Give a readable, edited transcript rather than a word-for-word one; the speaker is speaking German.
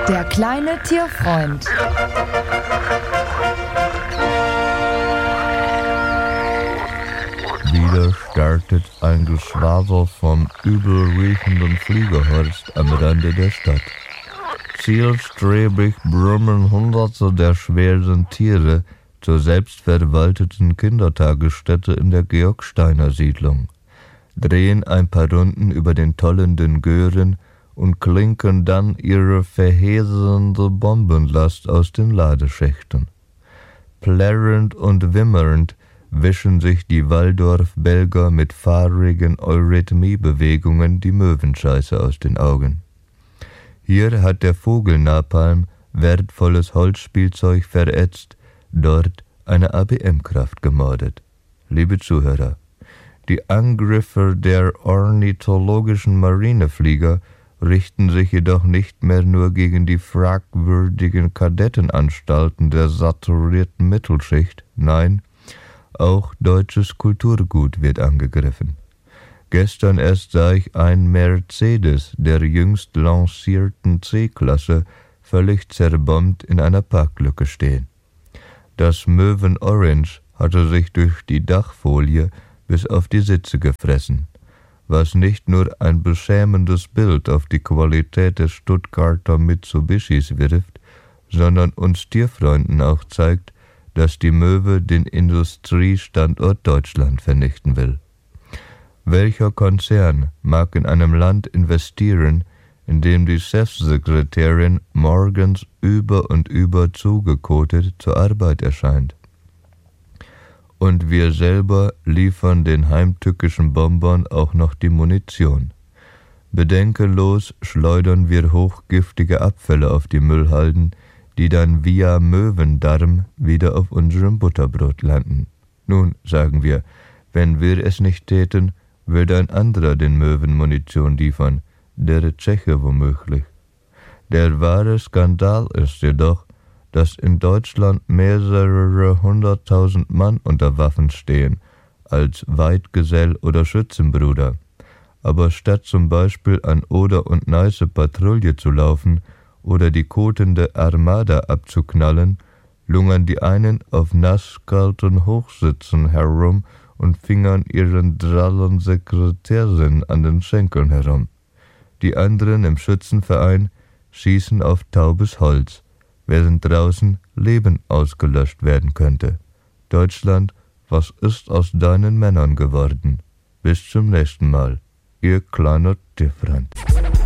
Der kleine Tierfreund. Wieder startet ein Geschwader vom übel riechenden Fliegerhorst am Rande der Stadt. Zielstrebig brummen Hunderte der schweren Tiere zur selbstverwalteten Kindertagesstätte in der Georg-Steiner-Siedlung, drehen ein paar Runden über den tollenden Göhren und klinken dann ihre verheerende Bombenlast aus den Ladeschächten. Plärrend und wimmernd wischen sich die Waldorf-Belger mit fahrigen Eurythmiebewegungen die Möwenscheiße aus den Augen. Hier hat der Vogelnapalm wertvolles Holzspielzeug verätzt, dort eine ABM-Kraft gemordet. Liebe Zuhörer, die Angriffe der ornithologischen Marineflieger richten sich jedoch nicht mehr nur gegen die fragwürdigen Kadettenanstalten der saturierten Mittelschicht, nein, auch deutsches Kulturgut wird angegriffen. Gestern erst sah ich ein Mercedes der jüngst lancierten C-Klasse völlig zerbombt in einer Parklücke stehen. Das Möwen Orange hatte sich durch die Dachfolie bis auf die Sitze gefressen, was nicht nur ein beschämendes Bild auf die Qualität des Stuttgarter Mitsubishis wirft, sondern uns Tierfreunden auch zeigt, dass die Möwe den Industriestandort Deutschland vernichten will. Welcher Konzern mag in einem Land investieren, in dem die Chefsekretärin morgens über und über zugekotet zur Arbeit erscheint? Und wir selber liefern den heimtückischen Bombern auch noch die Munition. Bedenkenlos schleudern wir hochgiftige Abfälle auf die Müllhalden, die dann via Möwendarm wieder auf unserem Butterbrot landen. Nun, sagen wir, wenn wir es nicht täten, würde ein anderer den Möwen Munition liefern, der Tscheche womöglich. Der wahre Skandal ist jedoch, dass in Deutschland mehrere 100.000 Mann unter Waffen stehen, als Weidgesell oder Schützenbruder. Aber statt zum Beispiel an Oder und Neiße Patrouille zu laufen oder die kotende Armada abzuknallen, lungern die einen auf nasskalten Hochsitzen herum und fingern ihren drallen Sekretärin an den Schenkeln herum. Die anderen im Schützenverein schießen auf taubes Holz, während draußen Leben ausgelöscht werden könnte. Deutschland, was ist aus deinen Männern geworden? Bis zum nächsten Mal, ihr kleiner Tierfreund.